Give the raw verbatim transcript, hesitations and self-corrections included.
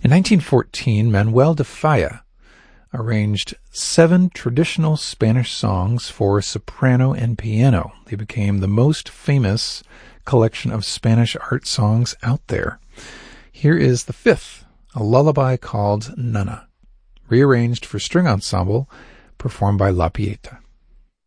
In nineteen fourteen, Manuel de Falla arranged seven traditional Spanish songs for soprano and piano. They became the most famous collection of Spanish art songs out there. Here is the fifth, a lullaby called Nana, rearranged for string ensemble, performed by La Pieta.